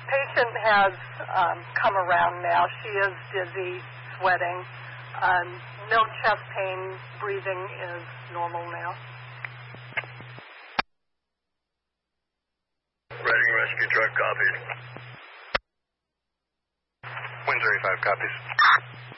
patient has come around now. She is dizzy, sweating. No chest pain. Breathing is normal now. Reading rescue truck, copied. Windsor 85 copies.